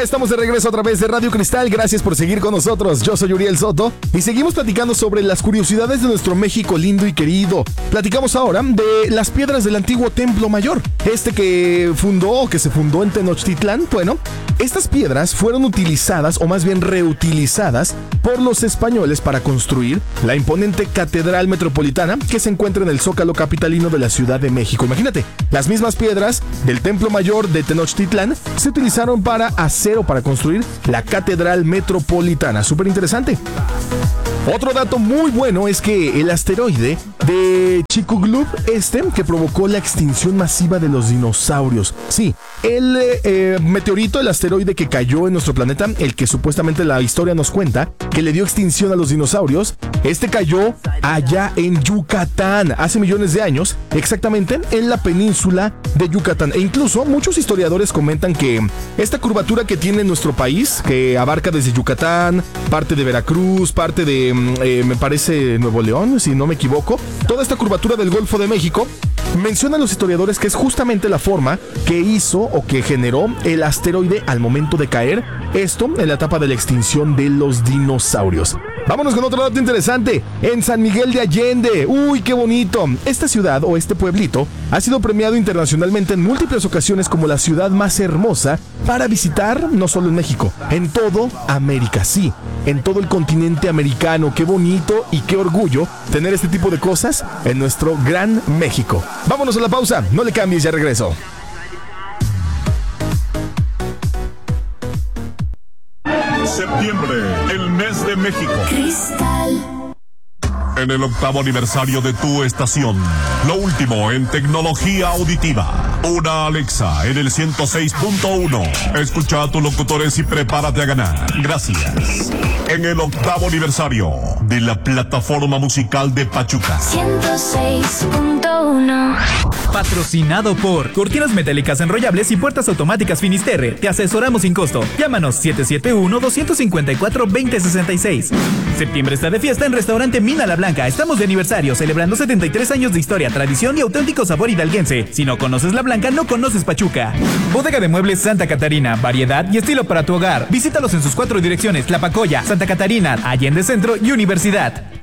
Ya estamos de regreso a través de Radio Cristal. Gracias por seguir con nosotros. Yo soy Uriel Soto y seguimos platicando sobre las curiosidades de nuestro México lindo y querido. Platicamos ahora de las piedras del antiguo Templo Mayor. Que se fundó en Tenochtitlán. Bueno, estas piedras fueron utilizadas, o más bien reutilizadas, por los españoles para construir la imponente Catedral Metropolitana que se encuentra en el Zócalo capitalino de la Ciudad de México. Imagínate, las mismas piedras del Templo Mayor de Tenochtitlán se utilizaron para hacer o para construir la Catedral Metropolitana. Súper interesante. Otro dato muy bueno es que el asteroide de Chicxulub, que provocó la extinción masiva de los dinosaurios. Sí, el meteorito, el asteroide que cayó en nuestro planeta, el que supuestamente la historia nos cuenta que le dio extinción a los dinosaurios, cayó allá en Yucatán hace millones de años, exactamente en la península de Yucatán. E incluso muchos historiadores comentan que esta curvatura que tiene nuestro país, que abarca desde Yucatán, parte de Veracruz, parte de me parece Nuevo León, si no me equivoco, toda esta curvatura del Golfo de México, mencionan los historiadores que es justamente la forma que hizo o que generó el asteroide al momento de caer, esto en la etapa de la extinción de los dinosaurios. Vámonos con otro dato interesante. En San Miguel de Allende, ¡uy, qué bonito! Esta ciudad o este pueblito ha sido premiado internacionalmente en múltiples ocasiones como la ciudad más hermosa para visitar, no solo en México, en todo América, sí, en todo el continente americano. Qué bonito y qué orgullo tener este tipo de cosas en nuestro gran México. Vámonos a la pausa, no le cambies, ya regreso. Septiembre, el mes de México. Cristal. En el 8º aniversario de tu estación, lo último en tecnología auditiva. Una Alexa en el 106.1. Escucha a tus locutores y prepárate a ganar. Gracias. En el 8º aniversario de la plataforma musical de Pachuca. 106.1. Patrocinado por Cortinas Metálicas Enrollables y Puertas Automáticas Finisterre. Te asesoramos sin costo. Llámanos 771-254-2066. Septiembre está de fiesta en Restaurante Mina La Blanca. Estamos de aniversario, celebrando 73 años de historia, tradición y auténtico sabor hidalguense. Si no conoces La Blanca, no conoces Pachuca. Bodega de Muebles Santa Catarina. Variedad y estilo para tu hogar. Visítalos en sus 4 direcciones: La Pacoya, Santa Catarina, Allende Centro y Universidad.